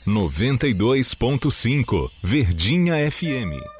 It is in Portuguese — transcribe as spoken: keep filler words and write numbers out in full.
noventa e dois ponto cinco Verdinha F M.